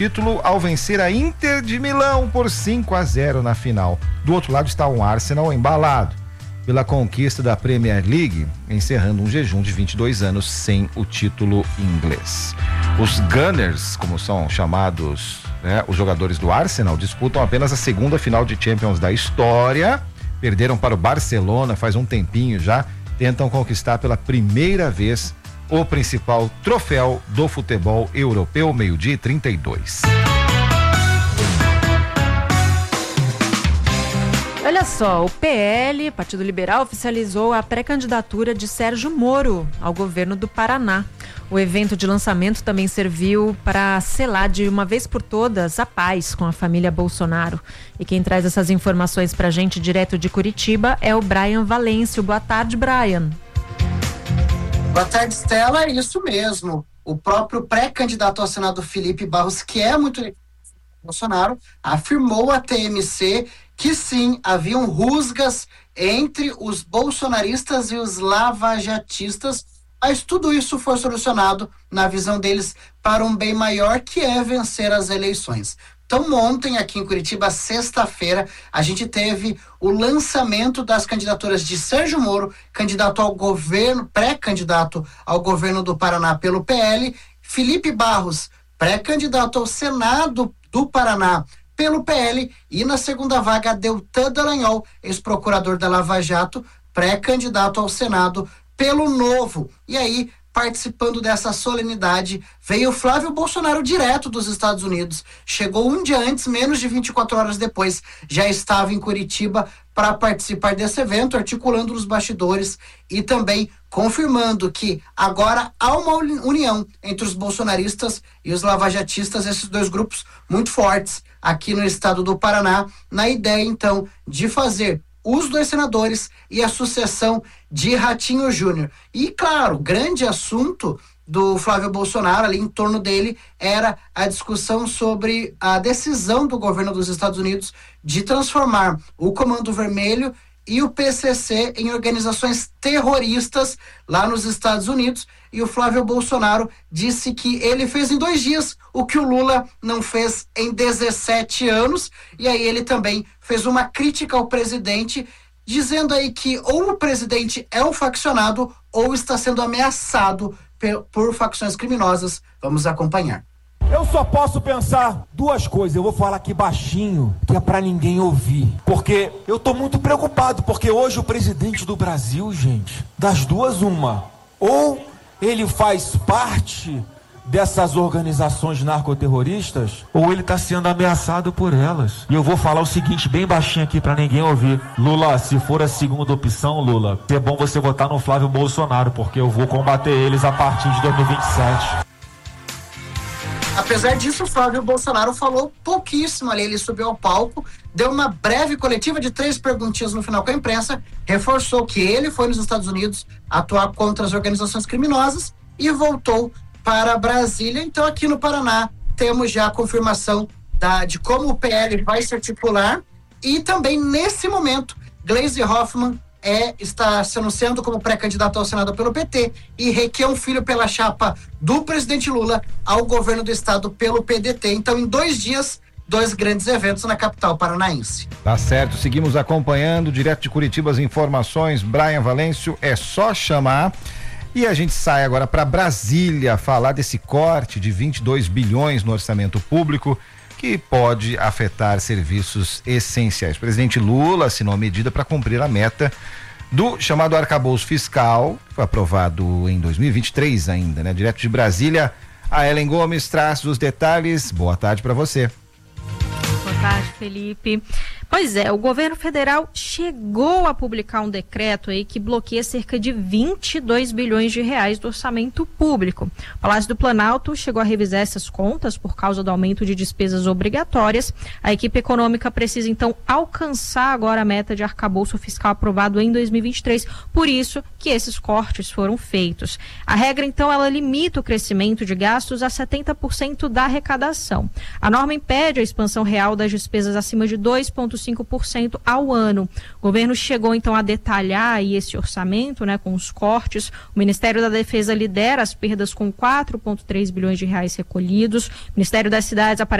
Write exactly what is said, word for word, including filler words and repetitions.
título ao vencer a Inter de Milão por cinco a zero na final. Do outro lado está um Arsenal embalado pela conquista da Premier League, encerrando um jejum de vinte e dois anos sem o título inglês. Os Gunners, como são chamados, né, os jogadores do Arsenal, disputam apenas a segunda final de Champions da história. Perderam para o Barcelona faz um tempinho já. Tentam conquistar pela primeira vez o principal troféu do futebol europeu, meio-dia e trinta e dois. Olha só, o P L, Partido Liberal, oficializou a pré-candidatura de Sérgio Moro ao governo do Paraná. O evento de lançamento também serviu para selar de uma vez por todas a paz com a família Bolsonaro. E quem traz essas informações para a gente direto de Curitiba é o Brian Valêncio. Boa tarde, Brian. Boa tarde, Stella. É isso mesmo. O próprio pré-candidato ao Senado, Felipe Barros, que é muito Bolsonaro, afirmou à T M C que sim, haviam rusgas entre os bolsonaristas e os lavajatistas, mas tudo isso foi solucionado, na visão deles, para um bem maior, que é vencer as eleições. Então, ontem, aqui em Curitiba, sexta-feira, a gente teve o lançamento das candidaturas de Sérgio Moro, candidato ao governo, pré-candidato ao governo do Paraná pelo P L, Felipe Barros, pré-candidato ao Senado do Paraná pelo P L, e na segunda vaga, Deltan Dallagnol, ex-procurador da Lava Jato, pré-candidato ao Senado pelo Novo. E aí, participando dessa solenidade, veio Flávio Bolsonaro direto dos Estados Unidos. Chegou um dia antes, menos de vinte e quatro horas depois, já estava em Curitiba para participar desse evento, articulando nos bastidores e também confirmando que agora há uma união entre os bolsonaristas e os lavajatistas, esses dois grupos muito fortes aqui no estado do Paraná, na ideia então de fazer os dois senadores e a sucessão de Ratinho Júnior. E, claro, grande assunto do Flávio Bolsonaro, ali em torno dele, era a discussão sobre a decisão do governo dos Estados Unidos de transformar o Comando Vermelho e o P C C em organizações terroristas lá nos Estados Unidos. E o Flávio Bolsonaro disse que ele fez em dois dias o que o Lula não fez em dezessete anos. E aí ele também fez uma crítica ao presidente, dizendo aí que ou o presidente é um faccionado ou está sendo ameaçado por, por facções criminosas. Vamos acompanhar. Eu só posso pensar duas coisas. Eu vou falar aqui baixinho, que é pra ninguém ouvir. Porque eu tô muito preocupado, porque hoje o presidente do Brasil, gente, das duas uma. Ou ele faz parte dessas organizações narcoterroristas, ou ele tá sendo ameaçado por elas. E eu vou falar o seguinte, bem baixinho aqui pra ninguém ouvir. Lula, se for a segunda opção, Lula, é bom você votar no Flávio Bolsonaro, porque eu vou combater eles a partir de dois mil e vinte e sete. Apesar disso, o Flávio Bolsonaro falou pouquíssimo ali, ele subiu ao palco, deu uma breve coletiva de três perguntinhas no final com a imprensa, reforçou que ele foi nos Estados Unidos atuar contra as organizações criminosas e voltou para Brasília. Então, aqui no Paraná, temos já a confirmação da, de como o P L vai se articular, e também, nesse momento, Gleisi Hoffmann É, está se anunciando como pré-candidato ao Senado pelo P T e Requião Filho pela chapa do presidente Lula ao governo do estado pelo P D T. Então, em dois dias, dois grandes eventos na capital paranaense. Tá certo, seguimos acompanhando direto de Curitiba as informações. Brian Valêncio, é só chamar. E a gente sai agora para Brasília falar desse corte de vinte e dois bilhões no orçamento público, que pode afetar serviços essenciais. O presidente Lula assinou a medida para cumprir a meta do chamado arcabouço fiscal, que foi aprovado em dois mil e vinte e três ainda, né? Direto de Brasília, a Ellen Gomes traz os detalhes. Boa tarde para você. Boa tarde, Felipe. Pois é, o governo federal chegou a publicar um decreto aí que bloqueia cerca de vinte e dois bilhões de reais do orçamento público. O Palácio do Planalto chegou a revisar essas contas por causa do aumento de despesas obrigatórias. A equipe econômica precisa, então, alcançar agora a meta de arcabouço fiscal aprovado em dois mil e vinte e três. Por isso que esses cortes foram feitos. A regra, então, ela limita o crescimento de gastos a setenta por cento da arrecadação. A norma impede a expansão real das despesas acima de dois vírgula cinco por cento ao ano. O governo chegou então a detalhar aí esse orçamento, né, com os cortes. O Ministério da Defesa lidera as perdas com quatro vírgula três bilhões de reais recolhidos. O Ministério das Cidades aparece